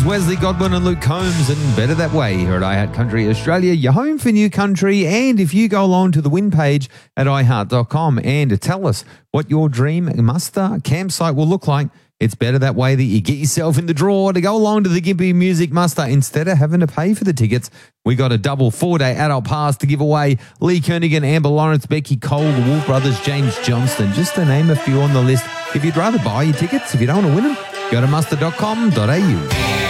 Wesley Godwin and Luke Combs and Better That Way here at iHeart Country Australia, your home for new country. And if you go along to the win page at iHeart.com and tell us what your dream muster campsite will look like, it's better that way that you get yourself in the draw to go along to the Gympie Music Muster instead of having to pay for the tickets. We got a double 4-day adult pass to give away. Lee Kernaghan, Amber Lawrence, Becky Cole, the Wolf Brothers, James Johnston, just to name a few on the list. If you'd rather buy your tickets, if you don't want to win them, go to muster.com.au.